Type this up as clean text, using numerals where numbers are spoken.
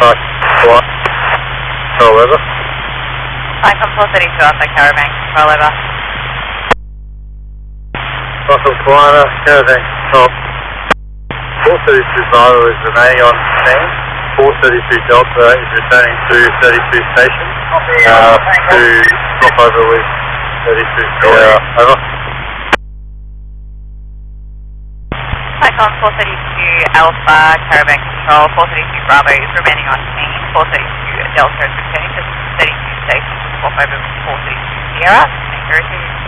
What? Control over. Icon 432 Alpha Caravan Control over. Russell Quina, Caravan Control. 432 Bravo is remaining on scene. 432 Delta is returning to 32 station to swap over with 32 Sierra. Over. Icon 432 Alpha Caravan Control. 432 Bravo is remaining on scene. 432 Delta is returning to 32 station to swap over with 432 Sierra. Thank you.